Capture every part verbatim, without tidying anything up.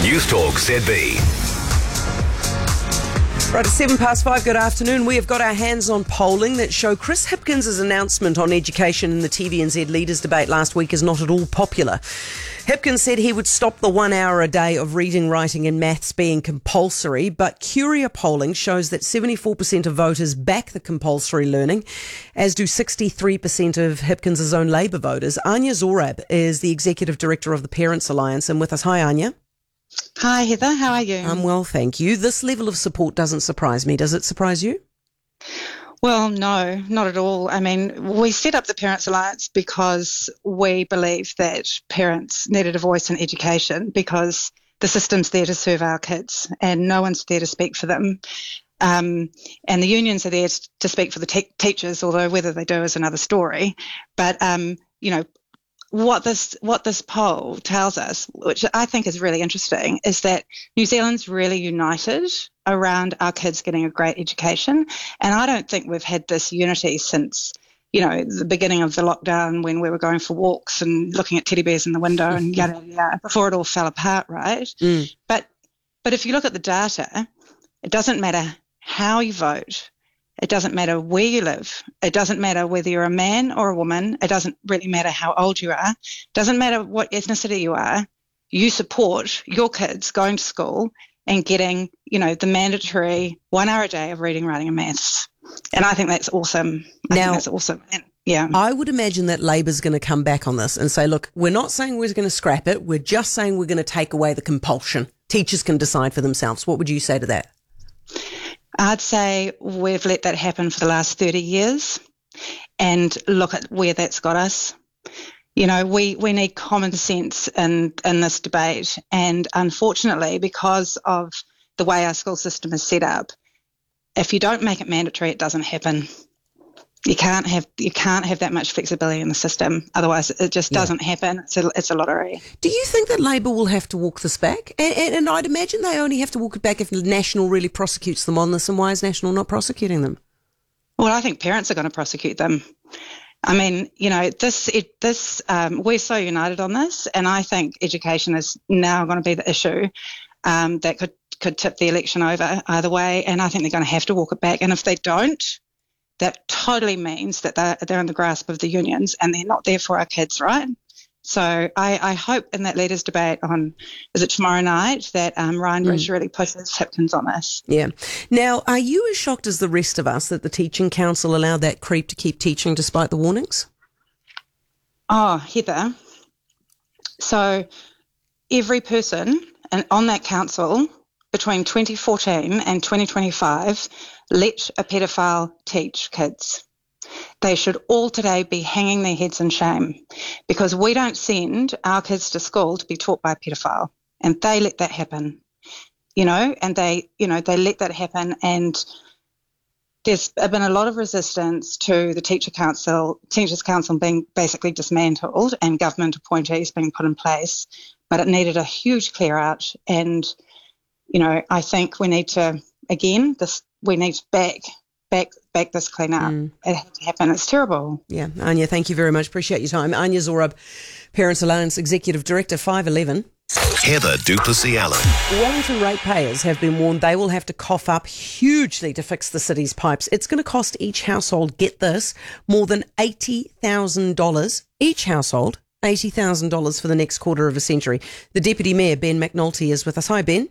News Talk Z B. Right, at seven past five, good afternoon. We have got our hands on polling that show Chris Hipkins' announcement on education in the T V N Z Leaders Debate last week is not at all popular. Hipkins said he would stop the one hour a day of reading, writing and maths being compulsory, but Curia polling shows that seventy-four percent of voters back the compulsory learning, as do sixty-three percent of Hipkins' own Labour voters. Anya Zorab is the Executive Director of the Parents Alliance and with us. Hi, Anya. Hi, Heather. How are you? I'm well, thank you. This level of support doesn't surprise me. Does it surprise you? Well, no, not at all. I mean, we set up the Parents Alliance because we believe that parents needed a voice in education because the system's there to serve our kids and no one's there to speak for them. Um, and the unions are there to speak for the te- teachers, although whether they do is another story. But, um, you know, What this what this poll tells us, which I think is really interesting, is that New Zealand's really united around our kids getting a great education. And I don't think we've had this unity since, you know, the beginning of the lockdown when we were going for walks and looking at teddy bears in the window and yada, yada, yada, before it all fell apart, right? Mm. But but if you look at the data, it doesn't matter how you vote. It doesn't matter where you live. It doesn't matter whether you're a man or a woman. It doesn't really matter how old you are. It doesn't matter what ethnicity you are. You support your kids going to school and getting, you know, the mandatory one hour a day of reading, writing and maths. And I think that's awesome. I now, think that's awesome. And, yeah. I would imagine that Labor's going to come back on this and say, look, we're not saying we're going to scrap it. We're just saying we're going to take away the compulsion. Teachers can decide for themselves. What would you say to that? I'd say we've let that happen for the last thirty years and look at where that's got us. You know, we, we need common sense in, in this debate. And unfortunately, because of the way our school system is set up, if you don't make it mandatory, it doesn't happen. You can't have you can't have that much flexibility in the system. Otherwise, it just doesn't yeah. happen. It's a, it's a lottery. Do you think that Labor will have to walk this back? And, and, and I'd imagine they only have to walk it back if National really prosecutes them on this. And why is National not prosecuting them? Well, I think parents are going to prosecute them. I mean, you know, this it, this um, we're so united on this, and I think education is now going to be the issue um, that could could tip the election over either way. And I think they're going to have to walk it back. And if they don't, that totally means that they're, they're in the grasp of the unions and they're not there for our kids, right? So I, I hope in that leaders debate on, is it tomorrow night, that um, Ryan Bridge mm. really pushes Hipkins on this. Yeah. Now, are you as shocked as the rest of us that the Teaching Council allowed that creep to keep teaching despite the warnings? Oh, Heather. So every person and on that council between twenty fourteen and twenty twenty-five let a pedophile teach kids. They should all today be hanging their heads in shame because we don't send our kids to school to be taught by a pedophile, and they let that happen, you know, and they, you know, they let that happen. And there's been a lot of resistance to the Teacher Council, Teachers Council being basically dismantled and government appointees being put in place, but it needed a huge clear out. And, you know, I think we need to, again, this, we need to back, back, back this clean up. Mm. It had to happen. It's terrible. Yeah. Anya, thank you very much. Appreciate your time. Anya Zorab, Parents Alliance Executive Director, five eleven. Heather du Plessis-Allen. Wellington ratepayers have been warned they will have to cough up hugely to fix the city's pipes. It's going to cost each household, get this, more than eighty thousand dollars. Each household, eighty thousand dollars for the next quarter of a century. The Deputy Mayor, Ben McNulty, is with us. Hi, Ben.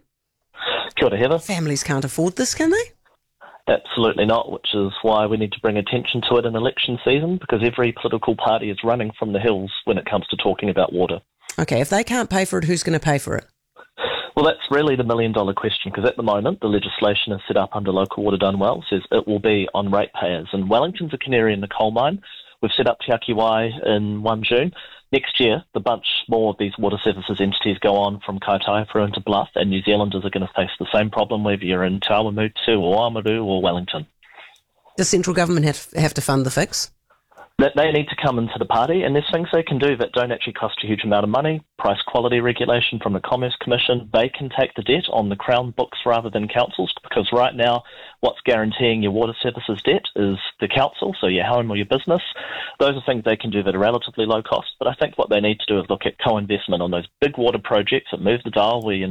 Kia ora, Heather. Families can't afford this, can they? Absolutely not, which is why we need to bring attention to it in election season, because every political party is running from the hills when it comes to talking about water. Okay, if they can't pay for it, who's going to pay for it? Well, that's really the million-dollar question, because at the moment the legislation is set up under Local Water Done Well, says it will be on ratepayers. And Wellington's a canary in the coal mine. We've set up Te Aki Wai in first June. Next year, the bunch more of these water services entities go on from Kaitaiawaru into Bluff, and New Zealanders are going to face the same problem whether you're in Te Awamutu or Oamaru or Wellington. Does central government have, have to fund the fix? That they need to come into the party, and there's things they can do that don't actually cost a huge amount of money. Price quality regulation from the Commerce Commission. They can take the debt on the Crown books rather than councils, because right now what's guaranteeing your water services debt is the council, so your home or your business. Those are things they can do that are relatively low cost, but I think what they need to do is look at co-investment on those big water projects that move the dial where you